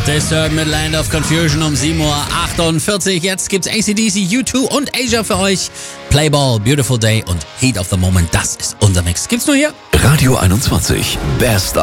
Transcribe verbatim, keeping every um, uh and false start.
Disturbed mit Land of Confusion um sieben Uhr achtundvierzig. Jetzt gibt's A C D C, U zwei und Asia für euch. Playball, Beautiful Day und Heat of the Moment. Das ist unser Mix. Gibt's nur hier. Radio einundzwanzig. Best